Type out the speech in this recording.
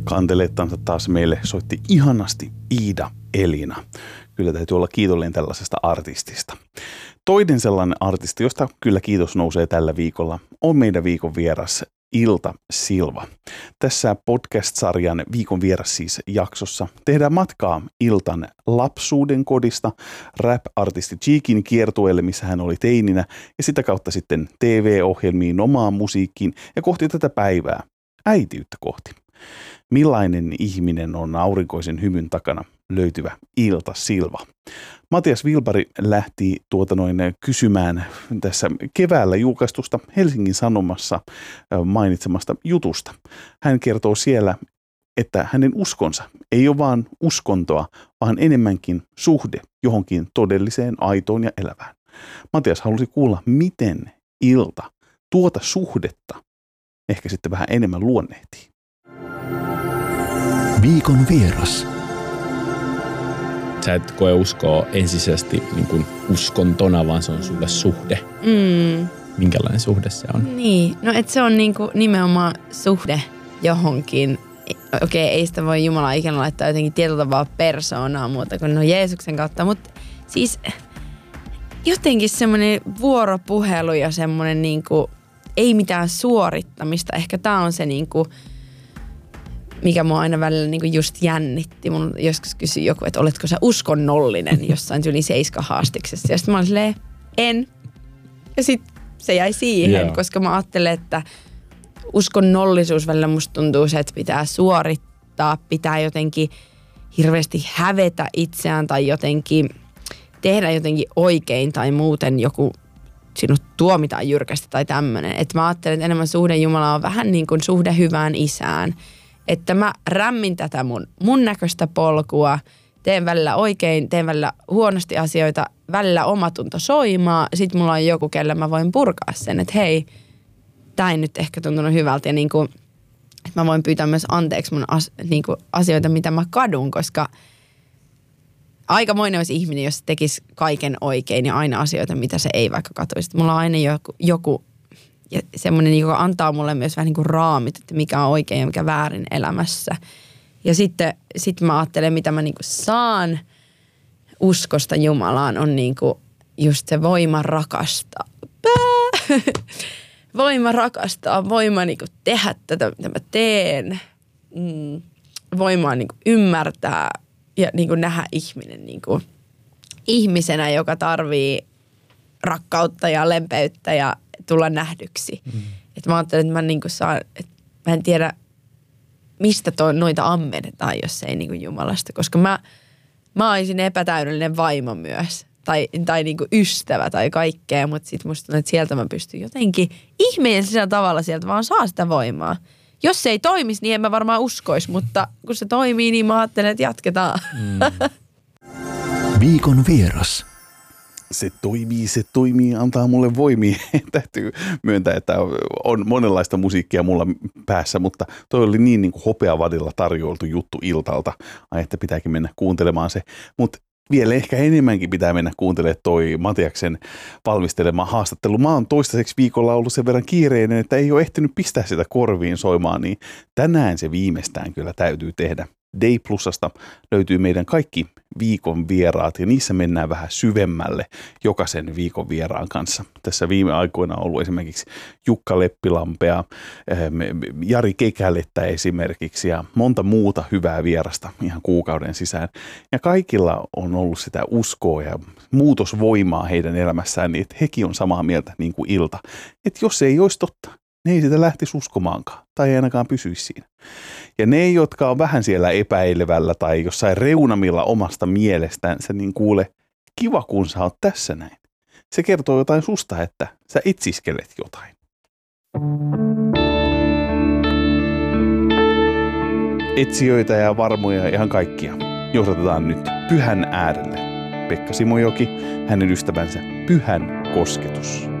Kantelettansa taas meille soitti ihanasti Iida Elina. Kyllä täytyy olla kiitollinen tällaisesta artistista. Toinen sellainen artisti, josta kyllä kiitos nousee tällä viikolla, on meidän viikon vieras Ilta Silva. Tässä podcast-sarjan viikon vieras siis jaksossa tehdään matkaa Iltan lapsuuden kodista rap-artisti Cheekin kiertueelle, missä hän oli teininä, ja sitä kautta sitten TV-ohjelmiin, omaan musiikkiin ja kohti tätä päivää, äitiyttä kohti. Millainen ihminen on aurinkoisen hymyn takana löytyvä Ilta Silva? Matias Wilbari lähti kysymään tässä keväällä julkaistusta Helsingin Sanomassa mainitsemasta jutusta. Hän kertoo siellä, että hänen uskonsa ei ole vaan uskontoa, vaan enemmänkin suhde johonkin todelliseen, aitoon ja elävään. Matias halusi kuulla, miten Ilta tuota suhdetta ehkä sitten vähän enemmän luonnehtii. Viikon vieras. Sä et koe uskoa ensisijaisesti niin kuin uskontona, vaan se on sulle suhde. Minkälainen suhde se on? Niin, no et se on niinku nimenomaan suhde johonkin. Okei, ei sitä voi Jumala ikinä laittaa jotenkin tietyllä tavalla persoonaa muuta kuin Jeesuksen kautta, mutta siis jotenkin semmoinen vuoropuhelu ja semmoinen niinku, ei mitään suorittamista. Ehkä tää on se niinku, mikä mua aina välillä niinku just jännitti. Mun joskus kysyi joku, että oletko sä uskonnollinen jossain yli 7 haastiksessa. Ja sitten mä olin silleen, en. Ja sitten se jäi siihen, koska mä ajattelen, että uskonnollisuus välillä musta tuntuu se, että pitää suorittaa, pitää jotenkin hirveästi hävetä itseään tai jotenkin tehdä jotenkin oikein tai muuten joku sinut tuomitaan jyrkästi tai tämmöinen. Että mä ajattelen, että enemmän suhde Jumalaa on vähän niin kuin suhde hyvään isään. Että mä rämmin tätä mun näköistä polkua, teen välillä oikein, teen välillä huonosti asioita, välillä omatunto soimaa, sit mulla on joku, kelle mä voin purkaa sen, että hei, tää ei nyt ehkä tuntunut hyvältä ja niinku, että mä voin pyytää myös anteeksi mun niinku asioita, mitä mä kadun, koska aikamoinen olisi ihminen, jos se tekisi kaiken oikein ja aina asioita, mitä se ei vaikka katuisi. Mulla on aina joku ja semmoinen, joka antaa mulle myös vähän niin kuin raamit, että mikä on oikein ja mikä väärin elämässä. Ja sitten mä ajattelen, mitä mä niin kuin saan uskosta Jumalaan, on niin kuin just se voima rakastaa. Voima rakastaa, voima niin kuin tehdä tätä, mitä mä teen. Voimaa niin kuin ymmärtää ja niin kuin nähdä ihminen niin kuin ihmisenä, joka tarvii rakkautta ja lempeyttä ja tulla nähdyksi. Että mä ajattelen, että mä niinku saan, että mä en tiedä, mistä noita ammennetaan, jos ei niinku Jumalasta. Koska mä olisin epätäydellinen vaimo myös. Tai niinku ystävä tai kaikkea, mutta sit musta tuntuu, että sieltä mä pystyn jotenkin ihmeellisellä tavalla sieltä vaan saa sitä voimaa. Jos se ei toimisi, niin en mä varmaan uskoisi, mutta kun se toimii, niin mä ajattelen, että jatketaan. Viikon vieras. Se toimii, antaa mulle voimia. Täytyy myöntää, että on monenlaista musiikkia mulla päässä, mutta toi oli niin kuin hopeavadilla tarjoiltu juttu Iltalta. Ai, että pitääkin mennä kuuntelemaan se. Mutta vielä ehkä enemmänkin pitää mennä kuuntelemaan toi Matiaksen valmistelema haastattelu. Mä oon toistaiseksi viikolla ollut sen verran kiireinen, että ei ole ehtinyt pistää sitä korviin soimaan, niin tänään se viimeistään kyllä täytyy tehdä. Day Plusasta löytyy meidän kaikki viikon vieraat ja niissä mennään vähän syvemmälle jokaisen viikon vieraan kanssa. Tässä viime aikoina on ollut esimerkiksi Jukka Leppilampea, Jari Kekälettä esimerkiksi ja monta muuta hyvää vierasta ihan kuukauden sisään. Ja kaikilla on ollut sitä uskoa ja muutosvoimaa heidän elämässään niin, että hekin on samaa mieltä niin kuin Ilta. Että jos se ei olisi totta, ne ei sitä lähtisi uskomaankaan tai ei ainakaan pysyisi siinä. Ja ne, jotka on vähän siellä epäilevällä tai jossain reunamilla omasta mielestänsä, niin kuule, kiva kun sä oot tässä näin. Se kertoo jotain susta, että sä etsiskelet jotain. Etsijöitä ja varmoja ihan kaikkia johdatetaan nyt Pyhän äärelle. Pekka Simojoki, hänen ystävänsä Pyhän kosketus.